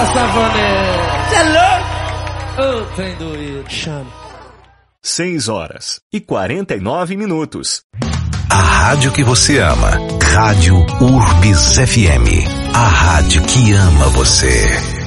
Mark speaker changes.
Speaker 1: Safonete. Cê é louco? Ô, trem doído. Chama.
Speaker 2: 6h49.
Speaker 3: A rádio que você ama. Rádio Urbis FM. A rádio que ama você.